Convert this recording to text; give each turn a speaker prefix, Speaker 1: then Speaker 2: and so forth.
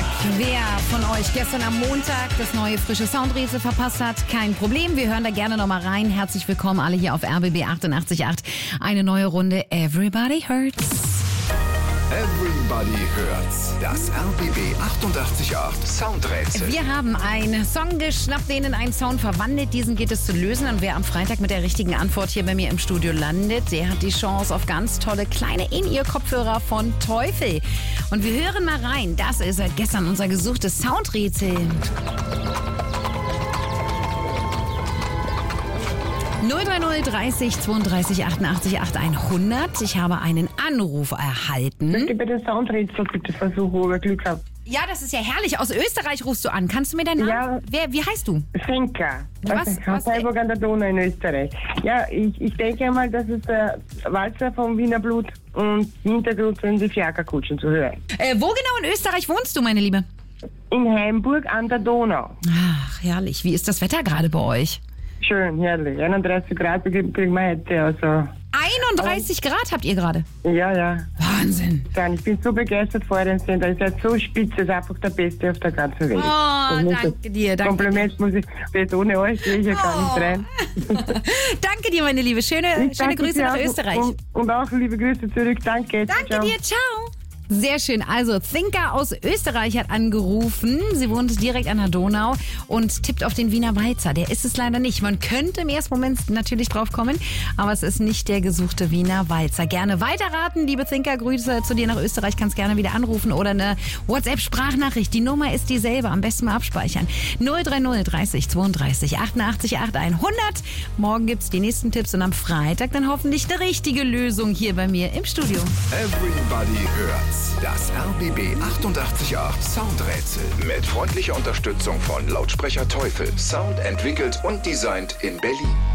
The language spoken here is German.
Speaker 1: Wer von euch gestern am Montag das neue frische Soundrätsel verpasst hat, kein Problem. Wir hören da gerne nochmal rein. Herzlich willkommen alle hier auf RBB 88.8. Eine neue Runde Everybody Hurts.
Speaker 2: Everybody hört's. Das RBB 88.8 Soundrätsel.
Speaker 1: Wir haben einen Song geschnappt, den in einen Sound verwandelt. Diesen geht es zu lösen. Und wer am Freitag mit der richtigen Antwort hier bei mir im Studio landet, der hat die Chance auf ganz tolle kleine In-Ear-Kopfhörer von Teufel. Und wir hören mal rein. Das ist seit gestern unser gesuchtes Soundrätsel. 030 30 32 88 100. Ich habe einen Anruf erhalten.
Speaker 3: Möchte ich bei den Soundrätsel bitte versuchen, ob ich Glück habe?
Speaker 1: Ja, das ist ja herrlich. Aus Österreich rufst du an. Kannst du mir deinen Namen? Wie heißt du?
Speaker 3: Finca.
Speaker 1: Was?
Speaker 3: Freiburg an der Donau in Österreich. Ja, ich denke einmal, das ist der Walzer vom Wiener Blut und im Hintergrund sind die Fiakerkutschen zu hören.
Speaker 1: Wo genau in Österreich wohnst du, meine Liebe?
Speaker 3: In Heimburg an der Donau.
Speaker 1: Ach, herrlich. Wie ist das Wetter gerade bei euch?
Speaker 3: Schön, herrlich. 31 Grad kriegen wir heute. Also.
Speaker 1: 31 Grad habt ihr gerade?
Speaker 3: Ja.
Speaker 1: Wahnsinn.
Speaker 3: Ich bin so begeistert vor dem Sender. Ihr seid so spitze, das ist einfach der Beste auf der ganzen Welt.
Speaker 1: Oh, danke dir.
Speaker 3: Kompliment muss ich, das ohne euch gehe ich ja gar nicht rein.
Speaker 1: Danke dir, meine Liebe. Schöne Grüße nach Österreich.
Speaker 3: Und auch liebe Grüße zurück. Danke.
Speaker 1: Danke dir. Ciao. Sehr schön. Also, Thinker aus Österreich hat angerufen. Sie wohnt direkt an der Donau und tippt auf den Wiener Walzer. Der ist es leider nicht. Man könnte im ersten Moment natürlich drauf kommen, aber es ist nicht der gesuchte Wiener Walzer. Gerne weiterraten, liebe Thinker. Grüße zu dir nach Österreich. Kannst gerne wieder anrufen oder eine WhatsApp-Sprachnachricht. Die Nummer ist dieselbe. Am besten mal abspeichern. 030 30 32 88 100. Morgen gibt's die nächsten Tipps und am Freitag dann hoffentlich eine richtige Lösung hier bei mir im Studio.
Speaker 2: Everybody hört's. Das RBB 88.8 Soundrätsel mit freundlicher Unterstützung von Lautsprecher Teufel. Sound entwickelt und designt in Berlin.